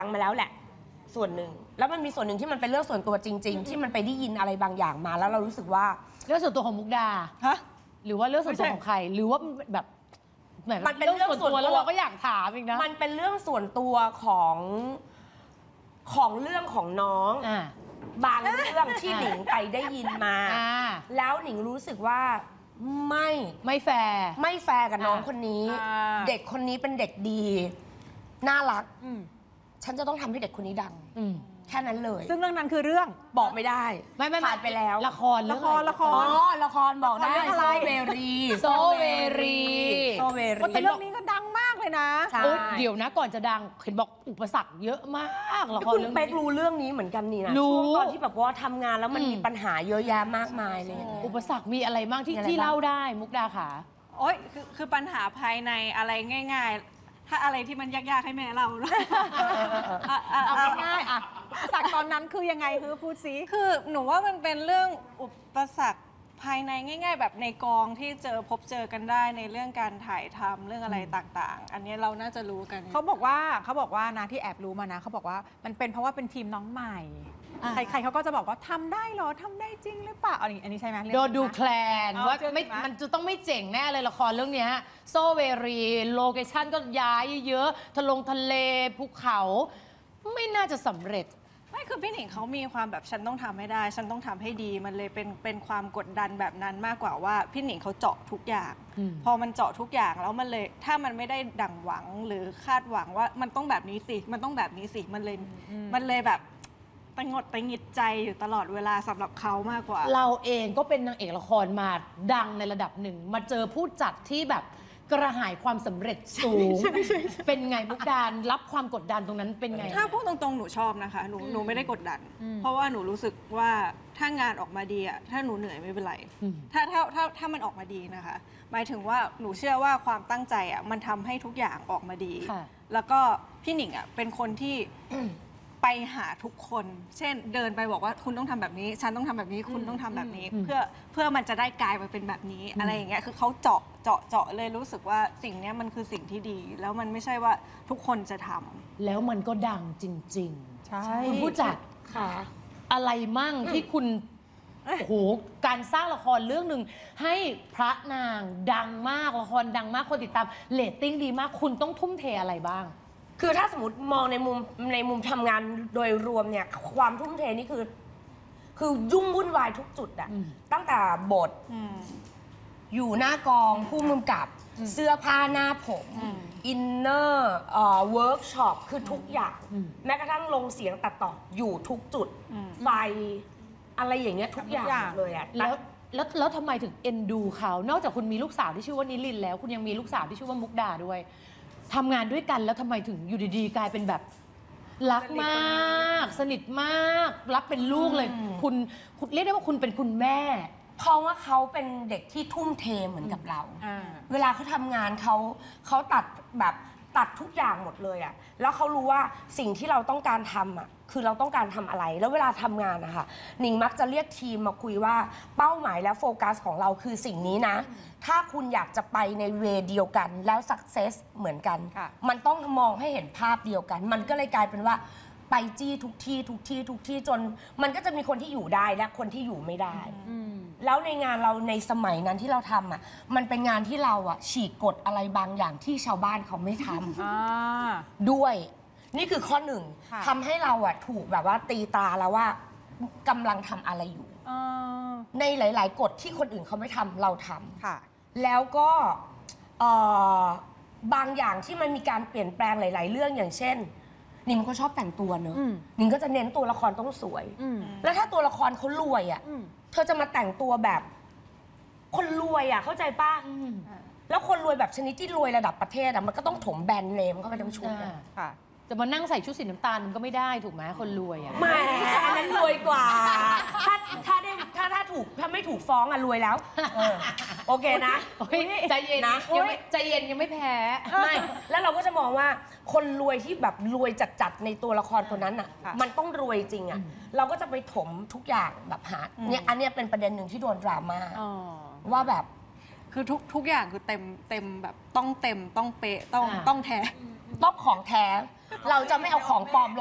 ฟังมาแล้วแหละส่วนหนึ่งแล้วมันมีส่วนหนึ่งที่มันเป็นเรื่องส่วนตัวจริงๆที่มันไปได้ยินอะไรบางอย่างมาแล้วเรารู้สึกว่าเรื่องส่วนตัวของมุกดาฮะหรือว่าเรื่องส่วนตัวของใครหรือว่าแบบมันเป็นเรื่องส่วนตัวแล้วเราก็อยากถามอีกนะมันเป็นเรื่องส่วนตัวของเรื่องของน้องบางเรื่องที่หนิงไปได้ยินมาแล้วหนิงรู้สึกว่าไม่แฟร์กับน้องคนนี้เด็กคนนี้เป็นเด็กดีน่ารักฉันจะต้องทำให้เด็กคนนี้ดังแค่นั้นเลยซึ่งเรื่องนั้นคือเรื่องบอกไม่ได้ไม่ผ่านไปแล้วละครละครบอกได้โซเวรีแต่เรื่องนี้ก็ดังมากเลยนะเดี๋ยวนะก่อนจะดังเห็นบอกอุปสรรคเยอะมากละครเรื่องนี้เป๊กรู้เรื่องนี้เหมือนกันนี่นะช่วงตอนที่แบบว่าทำงานแล้วมันมีปัญหาเยอะแยะมากมายเลยอุปสรรคมีอะไรบ้างที่เล่าได้มุกดาค่ะโอ๊ยคือปัญหาภายในอะไรง่ายๆถ้าอะไรที่มันยากๆให้แม่เราเอาง่ายๆอุปสรรคตอนนั้นคือยังไงคือพูดซิคือหนูว่ามันเป็นเรื่องอุปสรรคภายในง่ายๆแบบในกองที่พบเจอกันได้ในเรื่องการถ่ายทำเรื่องอะไรต่างๆอันนี้เราน่าจะรู้กันเขาบอกว่านะที่แอบรู้มานะเขาบอกว่ามันเป็นเพราะว่าเป็นทีมน้องใหม่ใครเขาก็จะบอกว่าทำได้เหรอทำได้จริงหรือเปล่าอันนี้ใช่ไหมโดนดูแคลนว่ามันจะต้องไม่เจ๋งแน่เลยละครเรื่องนี้โซเวรีโลเคชั่นก็ย้ายเยอะทะเลภูเขาไม่น่าจะสำเร็จไม่คือพี่หนิงเขามีความแบบฉันต้องทำให้ได้ฉันต้องทำให้ดีมันเลยเป็นความกดดันแบบนั้นมากกว่าว่าพี่หนิงเขาเจาะทุกอย่างพอมันเจาะทุกอย่างแล้วมันเลยถ้ามันไม่ได้ดั่งหวังหรือคาดหวังว่ามันต้องแบบนี้สิมันต้องแบบนี้สิมันเลยแบบไปหงิดใจอยู่ตลอดเวลาสำหรับเขามากกว่าเราเองก็เป็นนางเอกละครมาดังในระดับหนึ่งมาเจอผู้จัดที่แบบกระหายความสำเร็จสูงเป็นไงมุกดารับความกดดันตรงนั้นเป็นไงถ้าพูดตรงๆหนูชอบนะคะหนูไม่ได้กดดันเพราะว่าหนูรู้สึกว่าถ้างานออกมาดีอะถ้าหนูเหนื่อยไม่เป็นไรถ้ามันออกมาดีนะคะหมายถึงว่าหนูเชื่อว่าความตั้งใจอะมันทำให้ทุกอย่างออกมาดีแล้วก็พี่หนิงอะเป็นคนที่ไปหาทุกคนเช่นเดินไปบอกว่าคุณต้องทำแบบนี้ฉันต้องทำแบบนี้คุณต้องทำแบบนี้เพื่อมันจะได้กลายมาเป็นแบบนี้อะไรอย่างเงี้ยคือเขาเจาะเลยรู้สึกว่าสิ่งนี้มันคือสิ่งที่ดีแล้วมันไม่ใช่ว่าทุกคนจะทำแล้วมันก็ดังจริงๆใช่คุณผู้จัดค่ะอะไรมั่งที่คุณโอ้โหการสร้างละครเรื่องหนึ่งให้พระนางดังมากละครดังมากคนติดตามเรตติ้งดีมากคุณต้องทุ่มเทอะไรบ้างคือถ้าสมมติมองในมุมทำงานโดยรวมเนี่ยความทุ่มเทนี่คือยุ่งวุ่นวายทุกจุดอะตั้งแต่บทอยู่หน้ากองผู้กำกับเสื้อผ้าหน้าผมอินเนอร์เวิร์กช็อปคือทุกอย่างแม้กระทั่งลงเสียงตัดต่ออยู่ทุกจุดไฟอะไรอย่างเงี้ยทุกอย่างเลยอะแล้วทำไมถึงเอ็นดูเขานอกจากคุณมีลูกสาวที่ชื่อว่านิลินแล้วคุณยังมีลูกสาวที่ชื่อว่ามุกดาด้วยทำงานด้วยกันแล้วทำไมถึงอยู่ดีๆกลายเป็นแบบรักมากสนิทมากรับเป็นลูกเลยคุณเรียกได้ว่าคุณเป็นคุณแม่เพราะว่าเขาเป็นเด็กที่ทุ่มเทเหมือนกับเราเวลาเขาทำงานเขาตัดทุกอย่างหมดเลยอะแล้วเขารู้ว่าสิ่งที่เราต้องการทำอะคือเราต้องการทำอะไรแล้วเวลาทำงานนะคะหนิงมักจะเรียกทีมมาคุยว่าเป้าหมายและโฟกัสของเราคือสิ่งนี้นะถ้าคุณอยากจะไปในเวเดียวกันแล้วสักเซสเหมือนกันมันต้องมองให้เห็นภาพเดียวกันมันก็เลยกลายเป็นว่าไปจี้ทุกที่จนมันก็จะมีคนที่อยู่ได้และคนที่อยู่ไม่ได้แล้วในงานเราในสมัยนั้นที่เราทำอ่ะมันเป็นงานที่เราอ่ะฉีกกฎอะไรบางอย่างที่ชาวบ้านเขาไม่ทำด้วยนี่คือข้อหนึ่งทำให้เราอ่ะถูกแบบว่าตีตาแล้วว่ากำลังทำอะไรอยู่ในหลายๆกฎที่คนอื่นเขาไม่ทำเราทำแล้วก็บางอย่างที่มันมีการเปลี่ยนแปลงหลายๆเรื่องอย่างเช่นนิมก็ชอบแต่งตัวเนอะนิมก็จะเน้นตัวละครต้องสวยแล้วถ้าตัวละครเขารวยอ่ะเธอจะมาแต่งตัวแบบคนรวยอ่ะเข้าใจป่ะแล้วคนรวยแบบชนิดที่รวยระดับประเทศอ่ะมันก็ต้องถมแบรนด์เนมเข้าไปทั้งชุดอ่ะจะมานั่งใส่ชุดสีน้ำตาลมันก็ไม่ได้ถูกไหมคนรวยอ่ะไม่อันนั้นรวยกว่าถ้าไม่ถูกฟ้องอ่ะรวยแล้วโอเคนะใจเย็นนะใจเย็นยังไม่แพ้ไม่แล้วเราก็จะมองว่าคนรวยที่แบบรวยจัดในตัวละครตัวนั้นอ่ะมันต้องรวยจริงอ่ะเราก็จะไปถมทุกอย่างแบบหาเนี่ยอันนี้เป็นประเด็นหนึ่งที่โดนดราม่าว่าแบบคือทุกอย่างคือเต็มแบบต้องเต็มต้องเป๊ะต้องแท้ต้องของแท้เราจะไม่เอาของปลอม